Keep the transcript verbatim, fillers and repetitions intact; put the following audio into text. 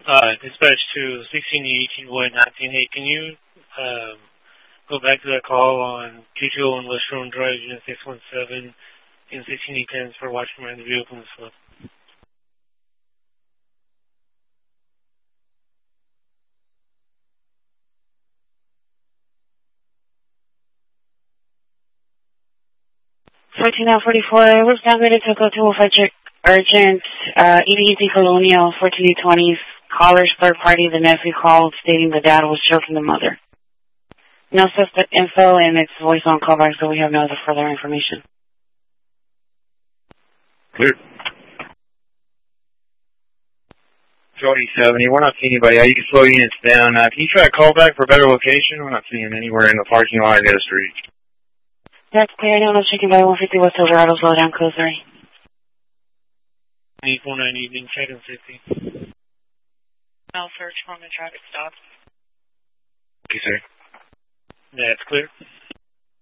Uh, dispatch to sixteen eighteen Wood nineteen. Hey, can you um, go back to that call on two two zero one West Rowan Drive, Unit six one seven, in sixteen E ten for watching around the vehicle and stuff? fourteen out forty-four, we're downgraded to go to a Frederick Urgent, uh, E D Z Colonial, fourteen twenties, caller's third party, the nephew called stating the dad was choking the mother. No suspect info, and it's voice on callback, so we have no other further information. Clear. Jody seventy, we're not seeing anybody. You can slow units down. Uh, can you try a callback for a better location? We're not seeing anywhere in the parking lot of the other street. That's clear. No, no, chicken by one fifty West Silverado, slow down, code three. eight four nine evening, check in safety. No search from the traffic stop. Okay, sir. That's clear.